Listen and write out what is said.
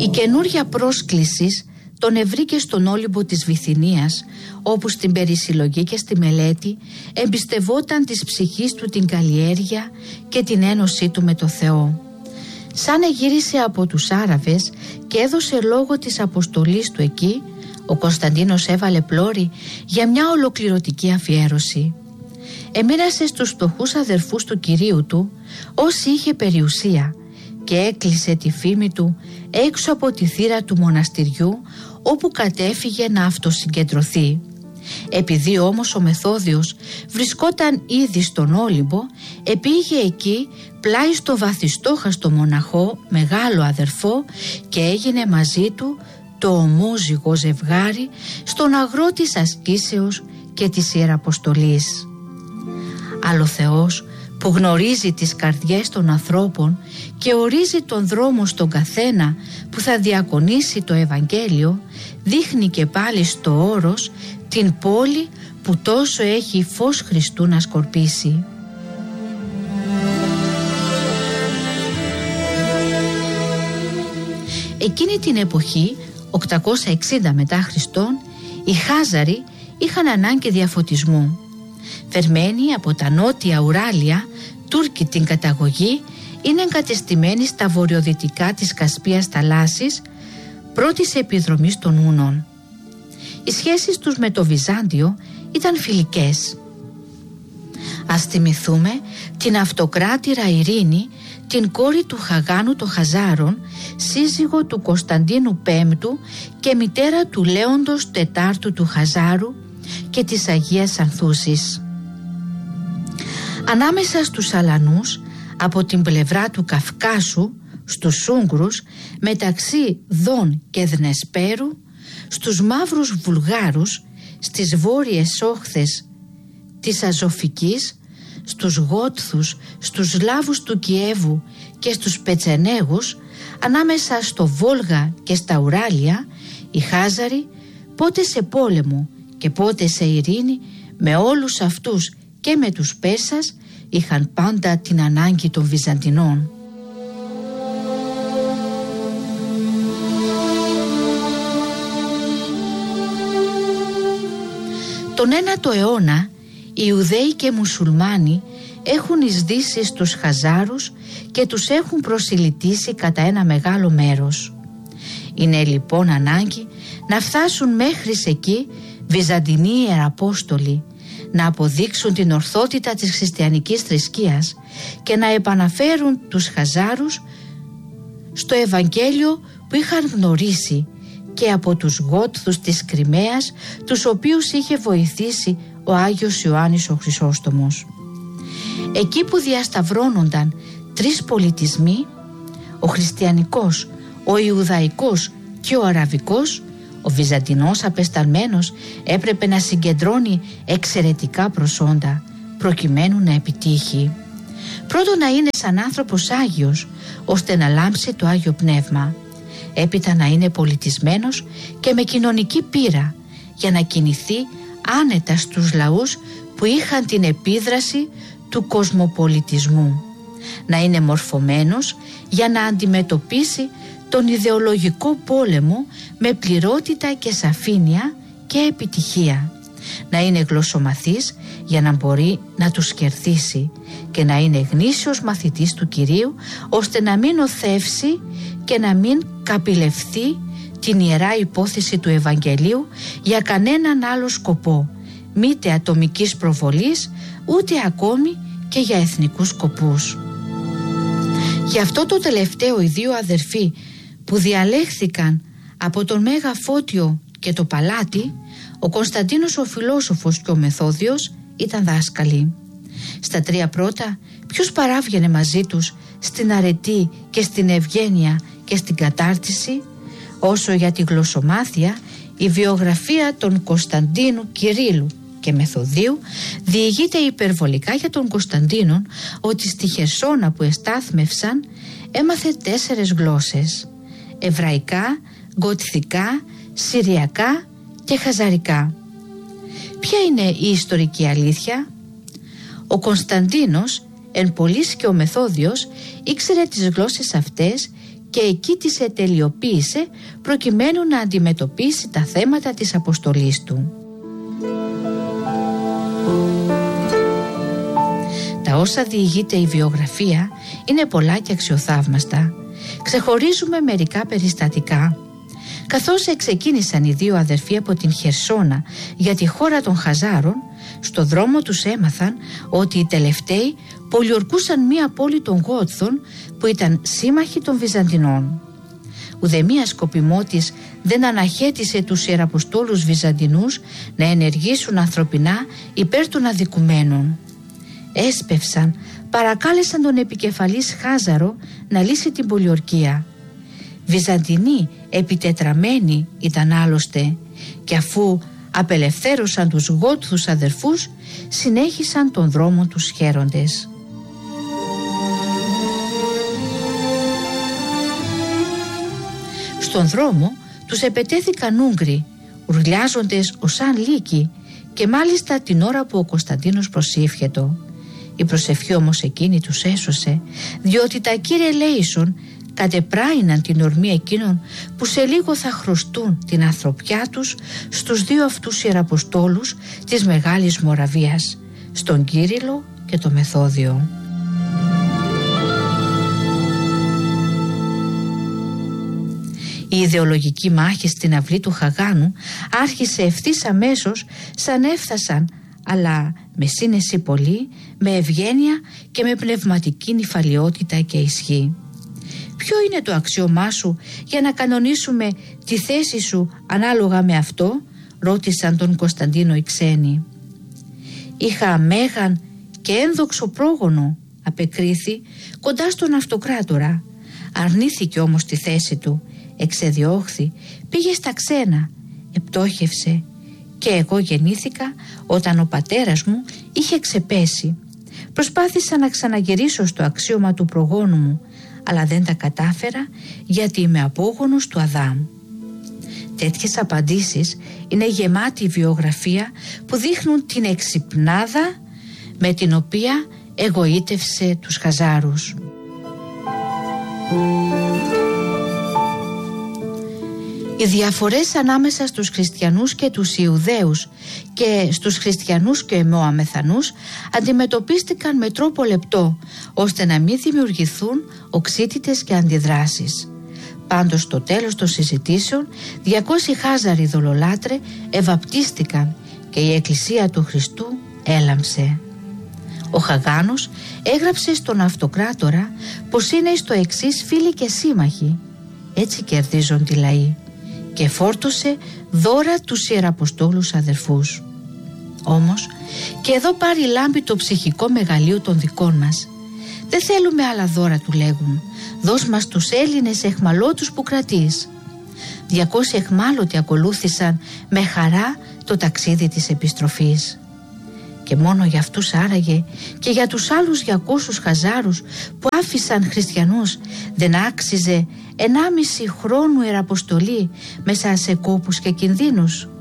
Η καινούρια πρόσκληση τον ευρήκε στον Όλυμπο της Βυθινίας, όπου στην περισυλλογή και στη μελέτη εμπιστευόταν της ψυχής του την καλλιέργεια και την ένωσή του με το Θεό. Σαν εγύρισε από τους Άραβες και έδωσε λόγο της αποστολής του εκεί, ο Κωνσταντίνος έβαλε πλώρη για μια ολοκληρωτική αφιέρωση. Εμοίρασε στους φτωχούς αδερφούς του Κυρίου του όσοι είχε περιουσία και έκλεισε τη φήμη του έξω από τη θύρα του μοναστηριού, όπου κατέφυγε να αυτοσυγκεντρωθεί. Επειδή όμως ο Μεθόδιος βρισκόταν ήδη στον Όλυμπο, επήγε εκεί πλάι στο βαθιστόχαστο μοναχό μεγάλο αδερφό και έγινε μαζί του το ομόζυγο ζευγάρι στον αγρό της ασκήσεως και της Ιεραποστολής. Άλλο Θεός που γνωρίζει τις καρδιές των ανθρώπων και ορίζει τον δρόμο στον καθένα που θα διακονήσει το Ευαγγέλιο, δείχνει και πάλι στο όρος την πόλη που τόσο έχει φως Χριστού να σκορπίσει. Εκείνη την εποχή, 860 μετά Χριστόν, οι Χάζαροι είχαν ανάγκη διαφωτισμού. Φερμένοι από τα νότια Ουράλια, Τούρκοι την καταγωγή, είναι εγκατεστημένοι στα βορειοδυτικά της Κασπίας θαλάσσης, πρώτης επιδρομής των Ούνων. Οι σχέσεις τους με το Βυζάντιο ήταν φιλικές. Ας θυμηθούμε την αυτοκράτηρα Ειρήνη, την κόρη του Χαγάνου των Χαζάρων, σύζυγο του Κωνσταντίνου Πέμπτου και μητέρα του Λέοντος Τετάρτου του Χαζάρου και της Αγίας Ανθούσης. Ανάμεσα στους Αλανούς, από την πλευρά του Καυκάσου, στους Ούγγρους, μεταξύ Δον και Δνεσπέρου, στους Μαύρους Βουλγάρους, στις βόρειες όχθες της Αζωφικής, στους Γότθους, στους Σλάβους του Κιέβου και στους Πετσενέγους, ανάμεσα στο Βόλγα και στα Ουράλια, οι Χάζαροι πότε σε πόλεμο και πότε σε ειρήνη με όλους αυτούς και με τους Πέρσας είχαν πάντα την ανάγκη των Βυζαντινών. Τον 9ο αιώνα οι Ιουδαίοι και Μουσουλμάνοι έχουν εισδύσει στους Χαζάρους και τους έχουν προσιλητήσει κατά ένα μεγάλο μέρος. Είναι λοιπόν ανάγκη να φτάσουν μέχρι εκεί Βυζαντινοί Ιεραπόστολοι, να αποδείξουν την ορθότητα της χριστιανικής θρησκείας και να επαναφέρουν τους Χαζάρους στο Ευαγγέλιο που είχαν γνωρίσει και από τους Γότθους της Κριμαίας, τους οποίους είχε βοηθήσει ο Άγιος Ιωάννης ο Χρυσόστομος. Εκεί που διασταυρώνονταν τρεις πολιτισμοί, ο χριστιανικός, ο Ιουδαϊκός και ο Αραβικός, ο Βυζαντινός απεσταλμένος έπρεπε να συγκεντρώνει εξαιρετικά προσόντα προκειμένου να επιτύχει. Πρώτον, να είναι σαν άνθρωπος Άγιος, ώστε να λάμψει το Άγιο Πνεύμα. Έπειτα να είναι πολιτισμένος και με κοινωνική πείρα, για να κινηθεί άνετα στους λαούς που είχαν την επίδραση του κοσμοπολιτισμού. Να είναι μορφωμένος για να αντιμετωπίσει τον ιδεολογικό πόλεμο με πληρότητα και σαφήνεια και επιτυχία. Να είναι γλωσσομαθής για να μπορεί να τους κερδίσει και να είναι γνήσιος μαθητής του Κυρίου, ώστε να μην οθεύσει και να μην καπηλευθεί την ιερά υπόθεση του Ευαγγελίου για κανέναν άλλο σκοπό, μήτε ατομικής προβολής, ούτε ακόμη και για εθνικούς σκοπούς. Γι' αυτό το τελευταίο οι δύο αδερφοί που διαλέχθηκαν από τον Μέγα Φώτιο και το Παλάτι, ο Κωνσταντίνος ο Φιλόσοφος και ο Μεθόδιος, ήταν δάσκαλοι. Στα τρία πρώτα, ποιος παράβγαινε μαζί τους στην αρετή και στην ευγένεια και στην κατάρτιση? Όσο για τη γλωσσομάθεια, η βιογραφία των Κωνσταντίνου, Κυρίλου και Μεθοδίου διηγείται υπερβολικά για τον Κωνσταντίνο ότι στη Χερσόνα που εστάθμευσαν έμαθε 4 γλώσσες: εβραϊκά, γοτθικά, συριακά και χαζαρικά. Ποια είναι η ιστορική αλήθεια? Ο Κωνσταντίνος, εν πολλοίς και ο Μεθόδιος, ήξερε τις γλώσσες αυτές και εκεί τις ετελειοποίησε προκειμένου να αντιμετωπίσει τα θέματα της αποστολής του. Τα όσα διηγείται η βιογραφία είναι πολλά και αξιοθαύμαστα. Ξεχωρίζουμε μερικά περιστατικά. Καθώς ξεκίνησαν οι δύο αδερφοί από την Χερσόνα για τη χώρα των Χαζάρων, στο δρόμο τους έμαθαν ότι οι τελευταίοι πολιορκούσαν μία πόλη των Γότθων που ήταν σύμμαχοι των Βυζαντινών. Ουδεμία σκοπιμότης δεν αναχέτησε τους ιεραποστόλους Βυζαντινούς να ενεργήσουν ανθρωπινά υπέρ των αδικουμένων. Έσπευσαν, παρακάλεσαν τον επικεφαλής Χάζαρο να λύσει την πολιορκία. Βυζαντινοί επιτετραμένοι ήταν άλλωστε, και αφού απελευθέρωσαν τους Γότθους αδερφούς, συνέχισαν τον δρόμο τους χαίροντες. Στον δρόμο τους επετέθηκαν Ούγγροι, ουρλιάζοντες ως αν λύκοι, και μάλιστα την ώρα που ο Κωνσταντίνος προσήφιετο. Η προσευχή όμως εκείνη τους έσωσε, διότι τα κύριε Λέησον κατεπράιναν την ορμή εκείνων που σε λίγο θα χρωστούν την ανθρωπιά τους στους δύο αυτούς ιεραποστόλους της Μεγάλης Μοραβίας, στον Κύριλλο και το Μεθόδιο. Η ιδεολογική μάχη στην αυλή του Χαγάνου άρχισε ευθύς αμέσως σαν έφτασαν, αλλά με σύνεση πολύ, με ευγένεια και με πνευματική νηφαλιότητα και ισχύ. Ποιο είναι το αξίωμά σου για να κανονίσουμε τη θέση σου ανάλογα με αυτό, ρώτησαν τον Κωνσταντίνο οι ξένοι. Είχα μέγαν και ένδοξο πρόγονο, απεκρίθη, κοντά στον αυτοκράτορα. Αρνήθηκε όμως τη θέση του, εξεδιώχθη, πήγε στα ξένα, επτόχευσε, και εγώ γεννήθηκα όταν ο πατέρας μου είχε ξεπέσει. Προσπάθησα να ξαναγυρίσω στο αξίωμα του προγόνου μου, αλλά δεν τα κατάφερα γιατί είμαι απόγονος του Αδάμ. Τέτοιες απαντήσεις είναι γεμάτη βιογραφία που δείχνουν την εξυπνάδα με την οποία εγωίτευσε τους Χαζάρους. Οι διαφορές ανάμεσα στους χριστιανούς και τους Ιουδαίους και στους χριστιανούς και Μωαμεθανούς αντιμετωπίστηκαν με τρόπο λεπτό, ώστε να μην δημιουργηθούν οξύτητες και αντιδράσεις. Πάντως στο τέλος των συζητήσεων 200 Χάζαροι δολολάτρε ευαπτίστηκαν και η Εκκλησία του Χριστού έλαμψε. Ο Χαγάνος έγραψε στον αυτοκράτορα πως είναι στο εξής φίλοι και σύμμαχοι. Έτσι κερδίζουν τη λαοί, και φόρτωσε δώρα τους ιεραποστόλους αδερφούς. Όμως και εδώ πάρει λάμπη το ψυχικό μεγαλείο των δικών μας. Δεν θέλουμε άλλα δώρα, του λέγουν. Δώσ' μας τους Έλληνες εχμαλώτους που κρατείς. 200 εχμάλωτοι ακολούθησαν με χαρά το ταξίδι της επιστροφής. Και μόνο για αυτούς άραγε και για τους άλλους 200 Χαζάρους που άφησαν χριστιανούς δεν άξιζε 1,5 χρόνου ιεραποστολή μέσα σε κόπους και κινδύνους?